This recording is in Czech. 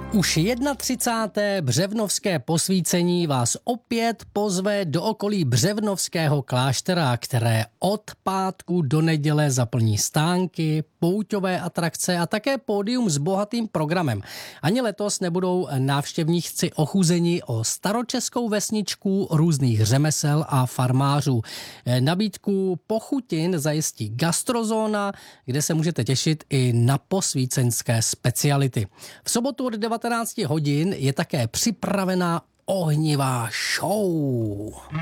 Už 31. břevnovské posvícení vás opět pozve do okolí Břevnovského kláštera, které od pátku do neděle zaplní stánky, pouťové atrakce a také pódium s bohatým programem. Ani letos nebudou návštěvníci ochuzeni o staročeskou vesničku různých řemesel a farmářů. Nabídku pochutin zajistí gastrozóna, kde se můžete těšit i na posvícenské speciality. V sobotu od 19 hodin je také připravená ohnivá show.